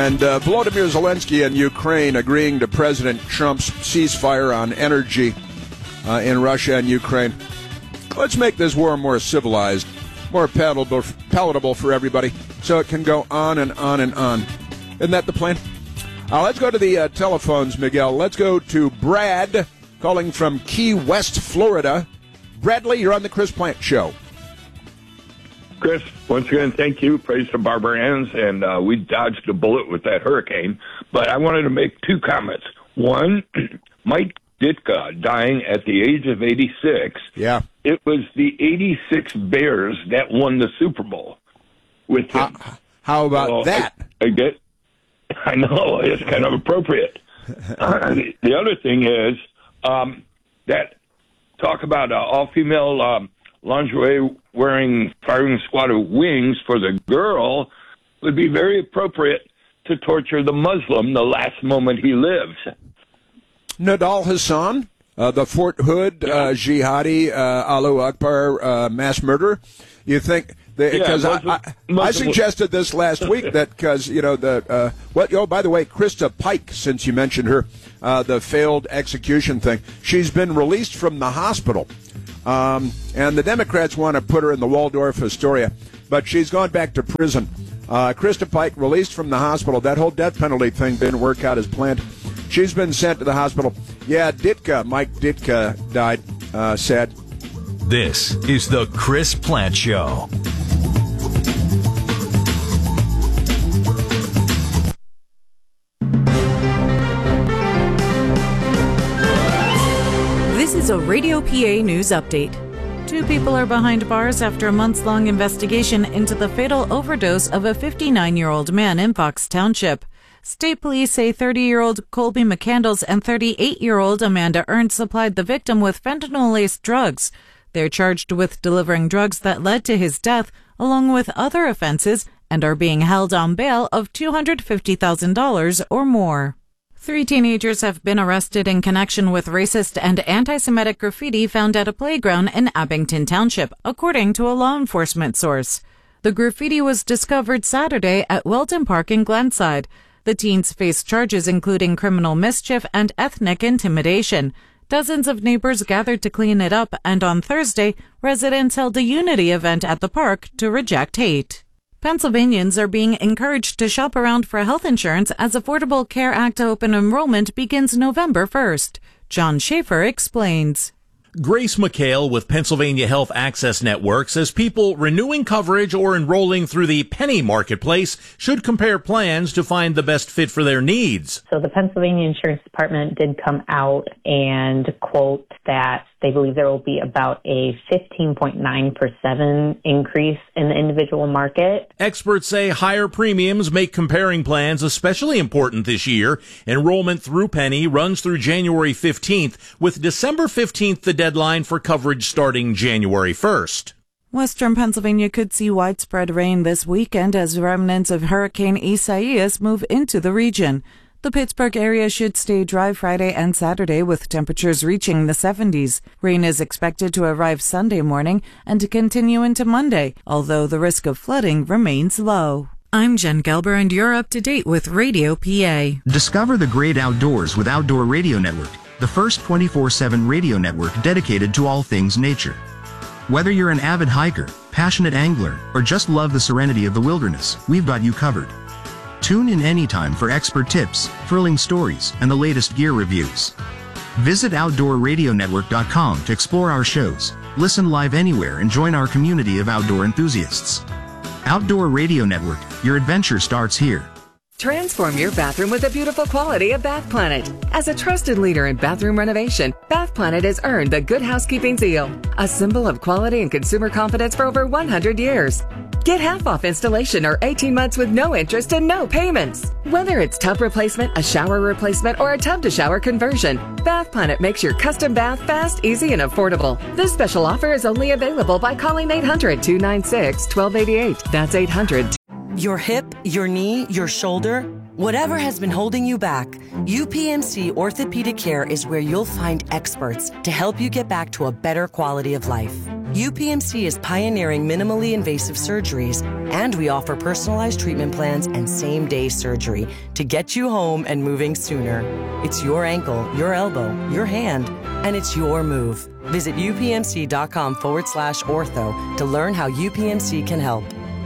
And Volodymyr Zelensky in Ukraine agreeing to President Trump's ceasefire on energy in Russia and Ukraine. Let's make this war more civilized, more palatable for everybody, so it can go on and on and on. Isn't that the plan? Let's go to the telephones, Miguel. Let's go to Brad, calling from Key West, Florida. Bradley, you're on the Chris Plant Show. Chris, once again, thank you. Praise to Barbarians, and we dodged a bullet with that hurricane. But I wanted to make two comments. One, Mike Ditka dying at the age of 86. Yeah. It was the 86 Bears that won the Super Bowl with him. How about that? I know, it's kind of appropriate. The other thing is that talk about all-female lingerie-wearing firing squad of wings for the girl would be very appropriate to torture the Muslim the last moment he lives. Nadal Hassan, the Fort Hood jihadi, Allahu Akbar mass murderer. You think? Because I suggested this last week that because by the way, Krista Pike, since you mentioned her, the failed execution thing, she's been released from the hospital, and the Democrats want to put her in the Waldorf Astoria, but she's gone back to prison. Krista Pike released from the hospital. That whole death penalty thing didn't work out as planned. She's been sent to the hospital. Yeah, Mike Ditka died. Sad. This is the Chris Plant Show. This is a Radio PA news update. 2 people are behind bars after a months-long investigation into the fatal overdose of a 59-year-old man in Fox Township. State police say 30-year-old Colby McCandles and 38-year-old Amanda Ernst supplied the victim with fentanyl-laced drugs. They're charged with delivering drugs that led to his death, along with other offenses, and are being held on bail of $250,000 or more. 3 teenagers have been arrested in connection with racist and anti-Semitic graffiti found at a playground in Abington Township, according to a law enforcement source. The graffiti was discovered Saturday at Weldon Park in Glenside. The teens face charges including criminal mischief and ethnic intimidation. Dozens of neighbors gathered to clean it up, and on Thursday, residents held a unity event at the park to reject hate. Pennsylvanians are being encouraged to shop around for health insurance as Affordable Care Act open enrollment begins November 1st. John Schaefer explains. Grace McHale with Pennsylvania Health Access Network says people renewing coverage or enrolling through the Penny Marketplace should compare plans to find the best fit for their needs. So the Pennsylvania Insurance Department did come out and quote that they believe there will be about a 15.9% increase in the individual market. Experts say higher premiums make comparing plans especially important this year. Enrollment through Penny runs through January 15th, with December 15th the deadline for coverage starting January 1st. Western Pennsylvania could see widespread rain this weekend as remnants of Hurricane Isaias move into the region. The Pittsburgh area should stay dry Friday and Saturday with temperatures reaching the 70s. Rain is expected to arrive Sunday morning and to continue into Monday, although the risk of flooding remains low. I'm Jen Gelber, and you're up to date with Radio PA. Discover the great outdoors with Outdoor Radio Network, the first 24/7 radio network dedicated to all things nature. Whether you're an avid hiker, passionate angler, or just love the serenity of the wilderness, we've got you covered. Tune in anytime for expert tips, thrilling stories, and the latest gear reviews. Visit OutdoorRadioNetwork.com to explore our shows, listen live anywhere, and join our community of outdoor enthusiasts. Outdoor Radio Network, your adventure starts here. Transform your bathroom with the beautiful quality of Bath Planet. As a trusted leader in bathroom renovation, Bath Planet has earned the Good Housekeeping seal, a symbol of quality and consumer confidence for over 100 years. Get half off installation or 18 months with no interest and no payments. Whether it's tub replacement, a shower replacement, or a tub-to-shower conversion, Bath Planet makes your custom bath fast, easy, and affordable. This special offer is only available by calling 800-296-1288. That's 800. Your hip, your knee, your shoulder, whatever has been holding you back, UPMC Orthopedic Care is where you'll find experts to help you get back to a better quality of life. UPMC is pioneering minimally invasive surgeries, and we offer personalized treatment plans and same-day surgery to get you home and moving sooner. It's your ankle, your elbow, your hand, and it's your move. Visit upmc.com/ortho to learn how UPMC can help.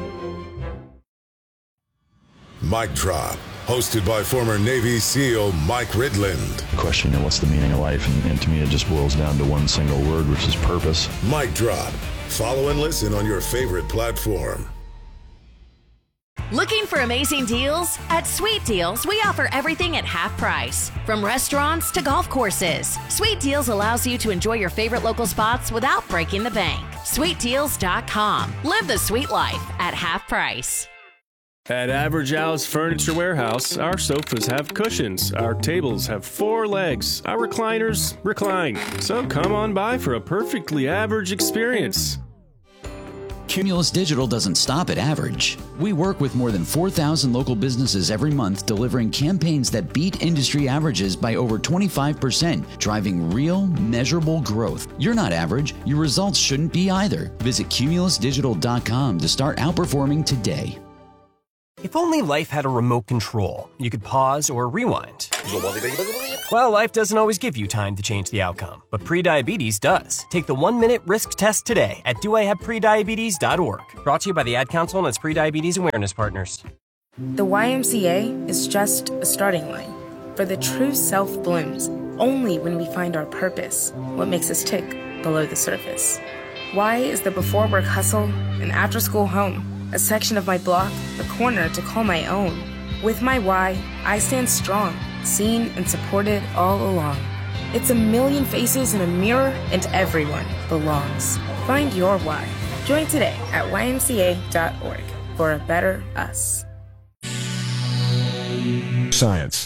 Mic Drop, hosted by former Navy SEAL Mike Ridland. Question, what's the meaning of life? And to me, it just boils down to one single word, which is purpose. Mic Drop. Follow and listen on your favorite platform. Looking for amazing deals? At Sweet Deals, we offer everything at half price. From restaurants to golf courses, Sweet Deals allows you to enjoy your favorite local spots without breaking the bank. SweetDeals.com. Live the sweet life at half price. At Average Al's Furniture Warehouse, our sofas have cushions, our tables have 4 legs, our recliners recline. So come on by for a perfectly average experience. Cumulus Digital doesn't stop at average. We work with more than 4,000 local businesses every month, delivering campaigns that beat industry averages by over 25%, driving real, measurable growth. You're not average. Your results shouldn't be either. Visit cumulusdigital.com to start outperforming today. If only life had a remote control, you could pause or rewind. Well, life doesn't always give you time to change the outcome, but prediabetes does. Take the 1-minute risk test today at doihaveprediabetes.org. Brought to you by the Ad Council and its prediabetes awareness partners. The YMCA is just a starting line, for the true self blooms only when we find our purpose, what makes us tick below the surface. Y is the before work hustle and after school home. A section of my block, a corner to call my own. With my why, I stand strong, seen and supported all along. It's a million faces in a mirror, and everyone belongs. Find your why. Join today at ymca.org for a better us. Science.